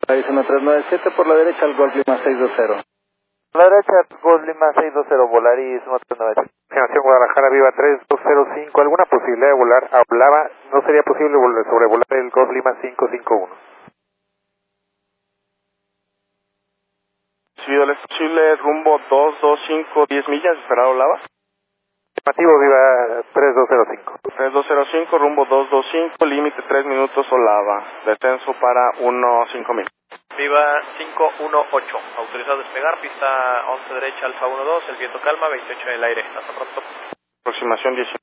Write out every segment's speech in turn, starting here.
País 1397 por la derecha al Golf Lima 620. A la derecha, Golf Lima 620, Volaris 1397. Generación Guadalajara, Viva 3205, ¿alguna posibilidad de volar? Hablaba, no sería posible sobrevolar el Golf Lima 551. Recibido, ¿es posible rumbo 225, 10 millas, esperado Lava? Afirmativo, Viva 3205. 3205, rumbo 225, límite 3 minutos Olava, descenso para 15.000. Viva 518, autorizado a despegar, pista 11 derecha, Alfa 12, el viento calma, 28 en el aire, hasta pronto. Aproximación 19.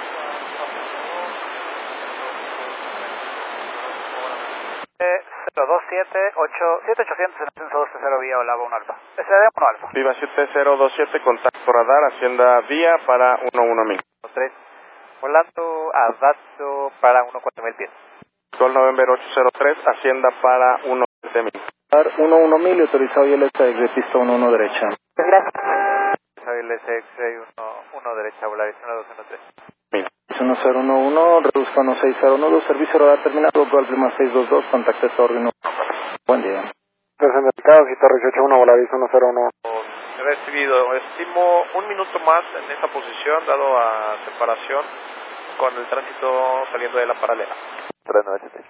027-800 en ascenso 230 vía Olava 1 Alfa. SD 1 Alfa. Viva 7027, contacto radar, hacienda vía para 11.000. 3. Volando a dato para 14000 pies. Gol November 803, hacienda para 17.000. 11.000 y autorizado ILS de pista 11 derecha. Gracias. LSX 1 derecha, Volaris 1213. 1011, reduzca 1602, servicio radar terminado, Golf Lima 622, contacto esta orden. Buen día. Presentados y Torre 81, Volaris 101. Recibido, estimo un minuto más en esta posición, dado a separación con el tránsito saliendo de la paralela. 3976.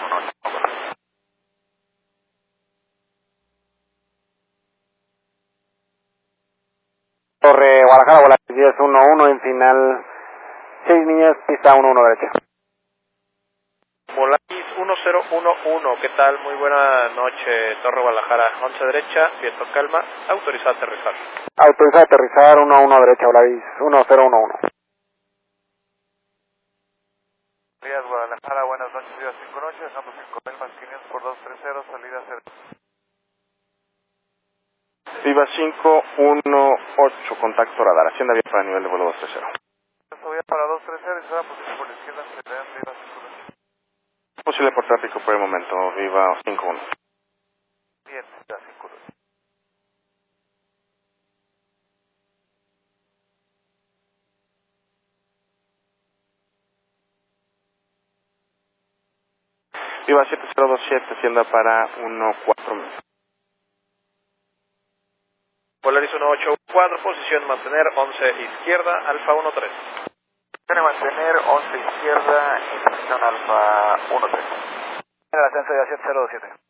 Torre Guadalajara, Volaris 1011 en final 6 millas, pista 11 derecha. Volaris 1011, ¿qué tal? Muy buena noche, Torre Guadalajara, 11 derecha, viento calma, autorizado a aterrizar. Autorizado a aterrizar 11 derecha, Volaris 1011. Días Guadalajara, buenas noches, días 5 noches, ambos 5000 más 500 por 230, salida 0. Viva 518, contacto radar, hacienda vía para nivel de vuelo 230. Subida para 230 y será posible por la izquierda, se le dan Viva 5 noches. Posible por tráfico por el momento, Viva 51. Bien, ya 5 noches. Viva 7027, hacienda para 14.000. Volaris 184, posición mantener 11 izquierda, Alfa 13. Tiene mantener 11 izquierda, en posición Alfa 13. El ascenso de 7027.